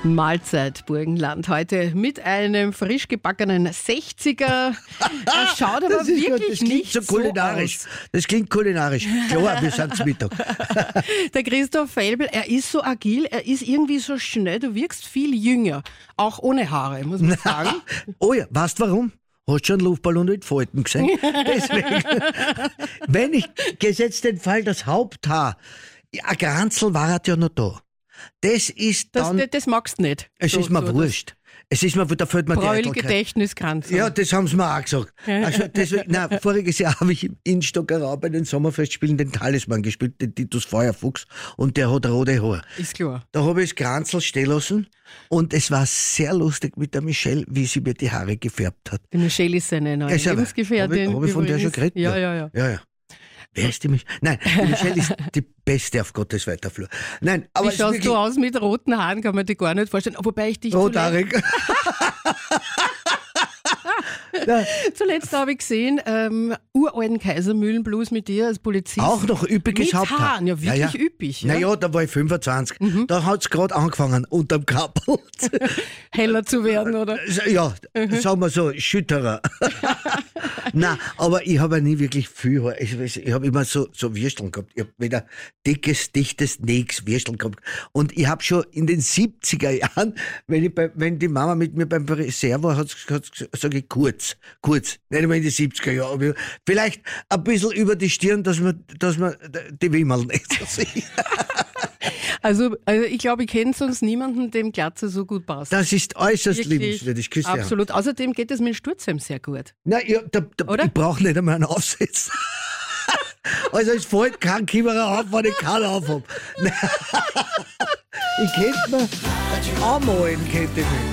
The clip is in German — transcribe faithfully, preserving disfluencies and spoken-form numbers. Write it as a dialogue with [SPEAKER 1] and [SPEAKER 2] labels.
[SPEAKER 1] Mahlzeit Burgenland heute mit einem frisch gebackenen sechziger. Er schaut aber
[SPEAKER 2] Das ist gut,
[SPEAKER 1] wirklich
[SPEAKER 2] das klingt
[SPEAKER 1] nicht
[SPEAKER 2] so kulinarisch.
[SPEAKER 1] so
[SPEAKER 2] Das klingt kulinarisch. Klar, wir sind zum Mittag.
[SPEAKER 1] aus. Der Christoph Felbel, er ist so agil, er ist irgendwie so schnell, du wirkst viel jünger. Auch ohne Haare, muss man sagen.
[SPEAKER 2] Oh ja, weißt du warum? Hast du schon einen Luftballon mit Falten gesehen? Deswegen. Wenn ich, gesetzt den Fall, das Haupthaar, ja, ein Granzel war ja noch da. Das ist
[SPEAKER 1] Das,
[SPEAKER 2] dann...
[SPEAKER 1] das, das magst du nicht.
[SPEAKER 2] es
[SPEAKER 1] So-
[SPEAKER 2] ist mir
[SPEAKER 1] so
[SPEAKER 2] wurscht. Es ist mir, da fällt mir die Eitelkeit.
[SPEAKER 1] Bräul-Gedächtniskranz.
[SPEAKER 2] Ja, das haben sie mir auch gesagt. Also deswegen, nein, voriges Jahr habe ich in Stockerau bei den Sommerfestspielen den Talisman gespielt, den Titus Feuerfuchs, und der hat rote Haare.
[SPEAKER 1] Ist klar.
[SPEAKER 2] Da habe ich das Kranzel stehen lassen und es war sehr lustig mit der Michelle, wie sie mir die Haare gefärbt hat.
[SPEAKER 1] Die Michelle ist seine neue
[SPEAKER 2] Ist aber-
[SPEAKER 1] Lebensgefährtin.
[SPEAKER 2] Habe ich, hab ich von der schon
[SPEAKER 1] übrigens.
[SPEAKER 2] geredet?
[SPEAKER 1] Ja, ja, ja.
[SPEAKER 2] ja, ja. Wer ist die Michelle? Nein, die Michelle ist die Beste auf Gottes weiter Flur. Nein, aber
[SPEAKER 1] Wie
[SPEAKER 2] es ist
[SPEAKER 1] schaust
[SPEAKER 2] wirklich
[SPEAKER 1] du aus mit roten Haaren, kann man dir gar nicht vorstellen. Wobei ich dich zuletzt,
[SPEAKER 2] rothaarig. Ja,
[SPEAKER 1] zuletzt habe ich gesehen, ähm, uralten Kaisermühlenblues mit dir als Polizist.
[SPEAKER 2] auch noch üppiges
[SPEAKER 1] mit
[SPEAKER 2] Haupthaar.
[SPEAKER 1] Haaren, ja wirklich üppig. Ja?
[SPEAKER 2] Naja, da war ich fünfundzwanzig. Da hat es gerade angefangen, unterm Kappel.
[SPEAKER 1] Heller zu werden, oder?
[SPEAKER 2] Ja, sagen wir so, Schütterer. Nein, aber ich habe ja nie wirklich viel Haar. Ich, weiß, ich habe immer so, so Würsteln gehabt. Ich habe weder dickes, dichtes, nix Würsteln gehabt. Und ich habe schon in den siebziger Jahren, wenn, ich bei, wenn die Mama mit mir beim Friseur war, hat sie sage ich kurz, kurz, nicht einmal in die siebziger Jahre, aber vielleicht ein bisschen über die Stirn, dass man, dass man die Wimmeln nicht so sieht.
[SPEAKER 1] Also, also ich glaube, ich kenne sonst niemanden, dem Glatze so gut passt.
[SPEAKER 2] Das ist äußerst
[SPEAKER 1] Wirklich,
[SPEAKER 2] liebenswürdig, Christian.
[SPEAKER 1] absolut. Außerdem geht es mit Sturzheim sehr gut.
[SPEAKER 2] Na ja, da, da,
[SPEAKER 1] Oder?
[SPEAKER 2] ich brauche nicht einmal einen Aufsatz. Also es fällt kein Kimmerer auf, wenn ich keinen auf habe. Ich könnte mir anmalen, könnte ich mich.